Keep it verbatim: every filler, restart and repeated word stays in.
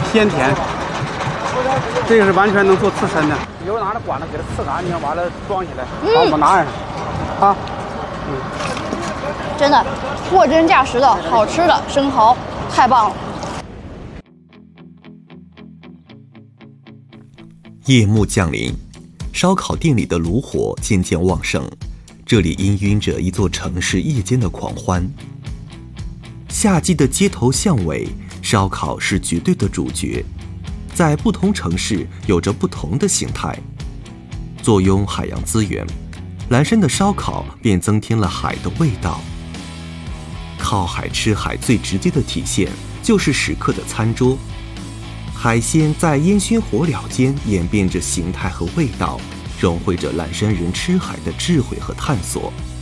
鲜甜。这个是完全能做刺身的。有拿着管子给它刺干净，完了装起来，把我们拿上。啊，嗯， 真的货真价实的好吃的生蚝，太棒了。 夜幕降临，烧烤店里的炉火渐渐旺盛，这里氤氲着一座城市夜间的狂欢。夏季的街头巷尾，烧烤是绝对的主角，在不同城市有着不同的形态。坐拥海洋资源，蓝山的烧烤便增添了海的味道。靠海吃海最直接的体现就是食客的餐桌，海鲜在烟熏火燎间演变着形态和味道，融汇着蓝山人吃海的智慧和探索。